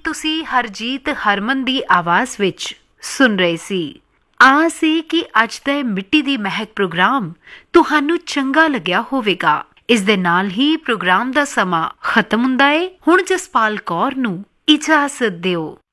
ਤੁਸੀਂ ਹਰਜੀਤ ਹਰਮਨ ਦੀ ਆਵਾਜ਼ ਵਿੱਚ ਸੁਣ ਰਹੇ ਸੀ। ਆਸ ਹੈ ਕਿ ਅੱਜ ਦਾ ਇਹ ਮਿੱਟੀ ਦੀ ਮਹਿਕ ਪ੍ਰੋਗਰਾਮ ਤੁਹਾਨੂੰ ਚੰਗਾ ਲੱਗਿਆ ਹੋਵੇਗਾ। ਇਸ ਦੇ ਨਾਲ ਹੀ ਪ੍ਰੋਗਰਾਮ ਦਾ ਸਮਾਂ ਖਤਮ ਹੁੰਦਾ ਹੈ। ਹੁਣ ਜਸਪਾਲ ਕੌਰ ਨੂੰ ਇਜਾਜ਼ਤ ਦਿਓ।